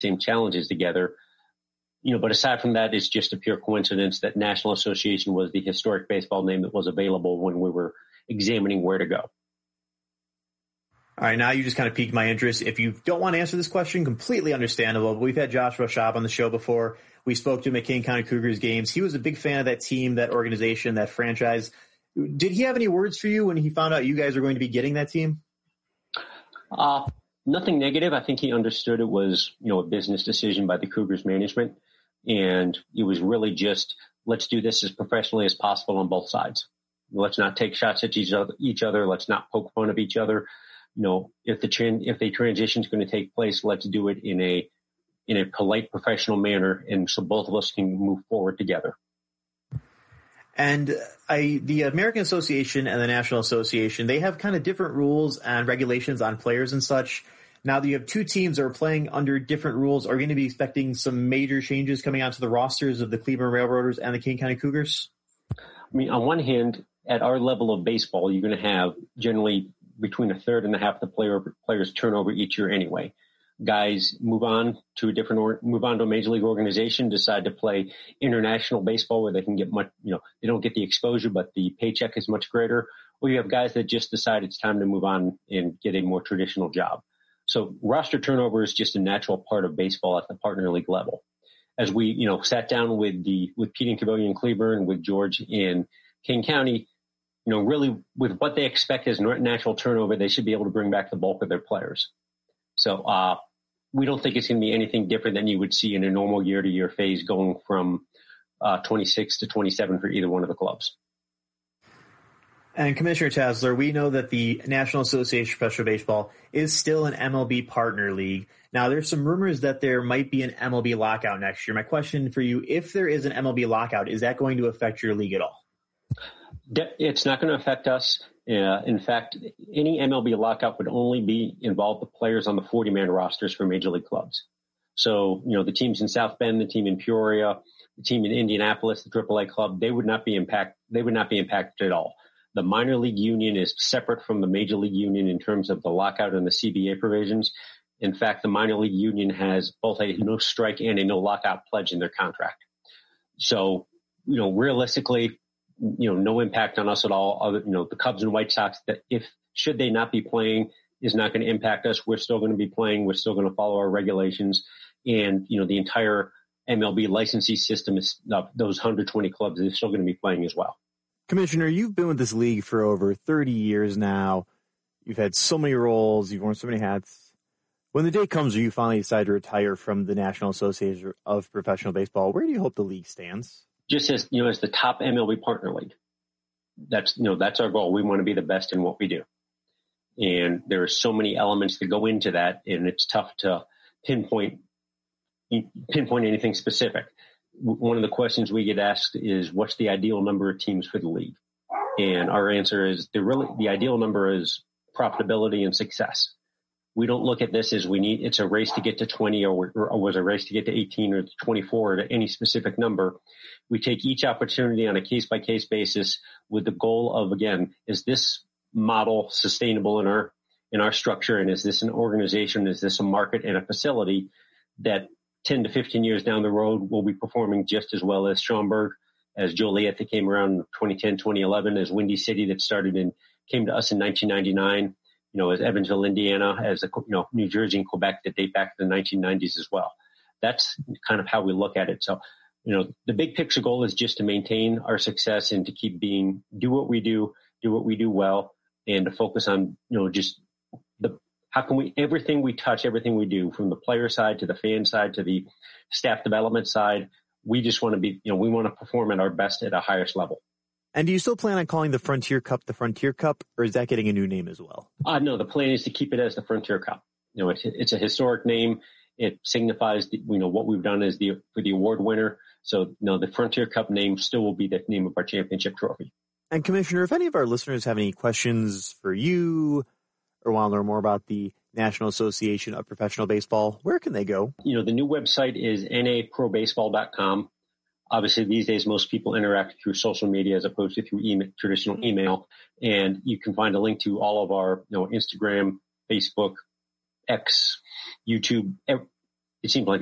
same challenges together. But aside from that, it's just a pure coincidence that National Association was the historic baseball name that was available when we were examining where to go. All right, now you just kind of piqued my interest. If you don't want to answer this question, completely understandable. But we've had Joshua Schaub on the show before. We spoke to him at Kane County Cougars games. He was a big fan of that team, that organization, that franchise. Did he have any words for you when he found out you guys were going to be getting that team? Nothing negative. I think he understood it was, a business decision by the Cougars management. And it was really just, let's do this as professionally as possible on both sides. Let's not take shots at each other. Let's not poke fun of each other. If the transition is going to take place, let's do it in a polite, professional manner. And so both of us can move forward together. And the American Association and the National Association, they have kind of different rules and regulations on players and such. Now that you have two teams that are playing under different rules, are you going to be expecting some major changes coming onto the rosters of the Cleveland Railroaders and the Kane County Cougars? On one hand, at our level of baseball, you're going to have generally between a third and a half of the players turnover each year anyway. Guys move on to a major league organization, decide to play international baseball where they can get much, they don't get the exposure, but the paycheck is much greater. Or you have guys that just decide it's time to move on and get a more traditional job. So roster turnover is just a natural part of baseball at the partner league level. As we, sat down with Pete and Cavonia in Cleveland, with George in Kane County, really with what they expect as natural turnover, they should be able to bring back the bulk of their players. So, we don't think it's going to be anything different than you would see in a normal year-to-year phase going from 26 to 27 for either one of the clubs. And Commissioner Tasler, we know that the National Association of Professional Baseball is still an MLB partner league. Now, there's some rumors that there might be an MLB lockout next year. My question for you, if there is an MLB lockout, is that going to affect your league at all? It's not going to affect us. In fact, any MLB lockout would only involve the players on the 40-man rosters for major league clubs. So, the teams in South Bend, the team in Peoria, the team in Indianapolis, the AAA club, they would not be impacted at all. The minor league union is separate from the major league union in terms of the lockout and the CBA provisions. In fact, the minor league union has both a no strike and a no lockout pledge in their contract. So, realistically, no impact on us at all. The Cubs and White Sox, that should they not be playing, is not going to impact us. We're still going to be playing. We're still going to follow our regulations. And, the entire MLB licensee system is those 120 clubs are still going to be playing as well. Commissioner, you've been with this league for over 30 years now. You've had so many roles. You've worn so many hats. When the day comes where you finally decide to retire from the National Association of Professional Baseball, where do you hope the league stands? Just as the top MLB partner league. That's our goal. We want to be the best in what we do. And there are so many elements that go into that, and it's tough to pinpoint anything specific. One of the questions we get asked is, what's the ideal number of teams for the league? And our answer is the ideal number is profitability and success. We don't look at this as it's a race to get to 20 or was a race to get to 18 or 24 or to any specific number. We take each opportunity on a case by case basis with the goal of, again, is this model sustainable in our structure? And is this an organization? Is this a market and a facility that 10 to 15 years down the road will be performing just as well as Schaumburg, as Joliet that came around in 2010, 2011, as Windy City that came to us in 1999, as Evansville, Indiana, as New Jersey and Quebec that date back to the 1990s as well. That's kind of how we look at it. So, the big picture goal is just to maintain our success and to keep do what we do well, and to focus on, how can everything we touch, everything we do, from the player side to the fan side to the staff development side, we just want to we want to perform at our best at a highest level. And do you still plan on calling the Frontier Cup the Frontier Cup, or is that getting a new name as well? No, the plan is to keep it as the Frontier Cup. It's a historic name. It signifies, what we've done for the award winner. So, the Frontier Cup name still will be the name of our championship trophy. And Commissioner, if any of our listeners have any questions for you or want to learn more about the National Association of Professional Baseball, where can they go? The new website is naprobaseball.com. Obviously, these days, most people interact through social media as opposed to through traditional email. And you can find a link to all of our, Instagram, Facebook, X, YouTube, it seemed like